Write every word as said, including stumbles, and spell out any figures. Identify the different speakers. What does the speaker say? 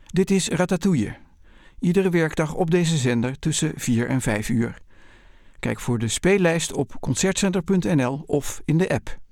Speaker 1: Dit is Ratatouille. Iedere werkdag op deze zender tussen vier en vijf uur. Kijk voor de speellijst op concertcenter punt n l of in de app.